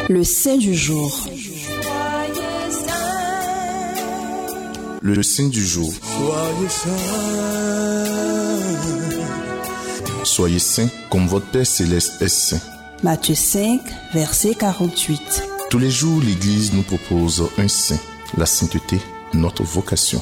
Le saint du jour. Le saint du jour. Soyez saints comme votre Père Céleste est saint. Matthieu 5, verset 48. Tous les jours, l'Église nous propose un saint. La sainteté, notre vocation.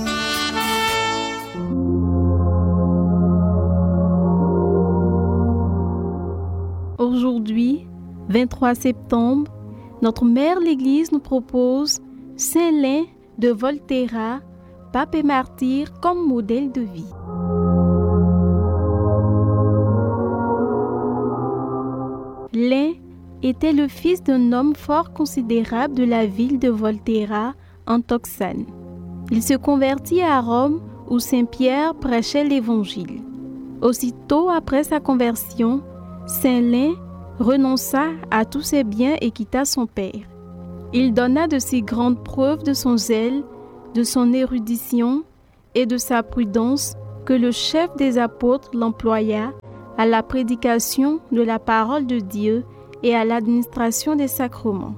Aujourd'hui, 23 septembre, notre mère l'Église nous propose Saint Lin de Volterra, pape et martyr comme modèle de vie. Lin était le fils d'un homme fort considérable de la ville de Volterra, en Toscane. Il se convertit à Rome où Saint Pierre prêchait l'Évangile. Aussitôt après sa conversion, Saint Lin renonça à tous ses biens et quitta son père. Il donna de si grandes preuves de son zèle, de son érudition et de sa prudence que le chef des apôtres l'employa à la prédication de la parole de Dieu et à l'administration des sacrements.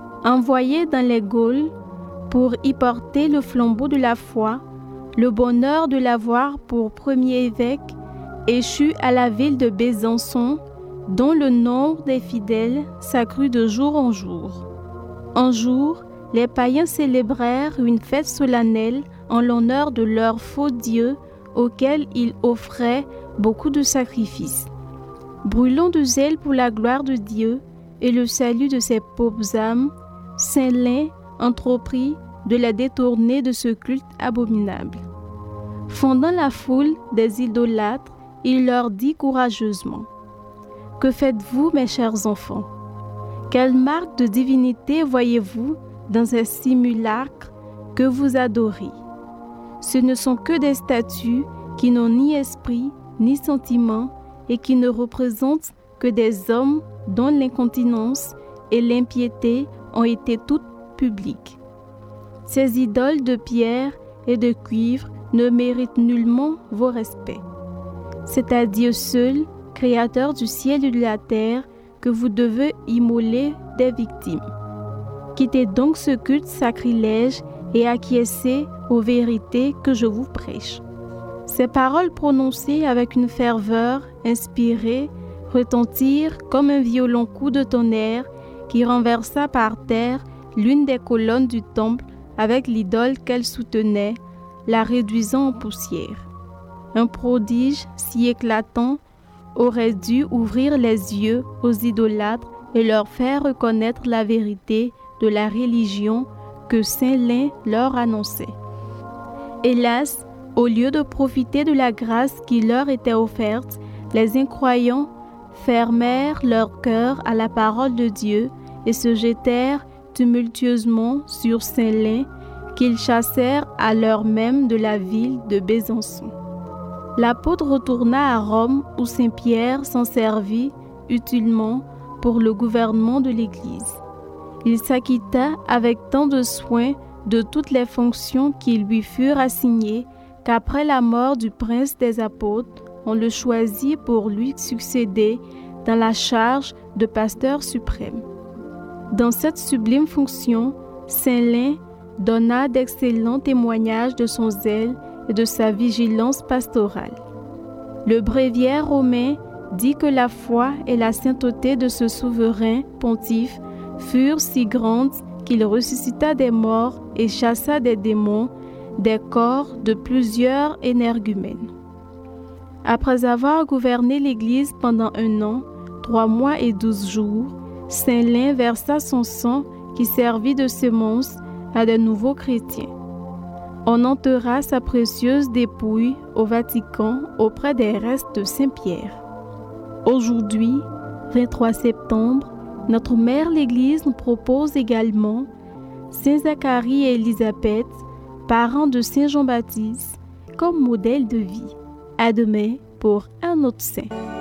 Envoyé dans les Gaules pour y porter le flambeau de la foi, le bonheur de l'avoir pour premier évêque échut à la ville de Besançon, dont le nombre des fidèles s'accrut de jour en jour. Un jour, les païens célébrèrent une fête solennelle en l'honneur de leur faux dieu auquel ils offraient beaucoup de sacrifices. Brûlant de zèle pour la gloire de Dieu et le salut de ses pauvres âmes, Saint Lin entreprit de la détourner de ce culte abominable. Fondant la foule des idolâtres, il leur dit courageusement : « Que faites-vous, mes chers enfants ? Quelle marque de divinité voyez-vous dans ces simulacres que vous adorez ? Ce ne sont que des statues qui n'ont ni esprit, ni sentiment, et qui ne représentent que des hommes dont l'incontinence et l'impiété ont été toutes publiques. Ces idoles de pierre et de cuivre ne méritent nullement vos respects. C'est à Dieu seul, Créateur du ciel et de la terre, que vous devez immoler des victimes. Quittez donc ce culte sacrilège et acquiescez aux vérités que je vous prêche. » Ces paroles prononcées avec une ferveur inspirée retentirent comme un violent coup de tonnerre qui renversa par terre l'une des colonnes du temple avec l'idole qu'elle soutenait, la réduisant en poussière. Un prodige si éclatant aurait dû ouvrir les yeux aux idolâtres et leur faire reconnaître la vérité de la religion que Saint Lin leur annonçait. Hélas, au lieu de profiter de la grâce qui leur était offerte, les incroyants fermèrent leur cœur à la parole de Dieu et se jetèrent tumultueusement sur Saint Lin, qu'ils chassèrent à l'heure même de la ville de Besançon. L'apôtre retourna à Rome où Saint Pierre s'en servit utilement pour le gouvernement de l'Église. Il s'acquitta avec tant de soin de toutes les fonctions qui lui furent assignées qu'après la mort du prince des apôtres, on le choisit pour lui succéder dans la charge de pasteur suprême. Dans cette sublime fonction, Saint Lin donna d'excellents témoignages de son zèle et de sa vigilance pastorale. Le bréviaire romain dit que la foi et la sainteté de ce souverain pontife furent si grandes qu'il ressuscita des morts et chassa des démons des corps de plusieurs énergumènes. Après avoir gouverné l'Église pendant 1 an, 3 mois et 12 jours, Saint Lin versa son sang qui servit de sémence à de nouveaux chrétiens. On enterra sa précieuse dépouille au Vatican auprès des restes de Saint-Pierre. Aujourd'hui, 23 septembre, notre mère l'Église nous propose également Saint Zacharie et Élisabeth, parents de Saint Jean-Baptiste, comme modèle de vie. À demain pour un autre saint.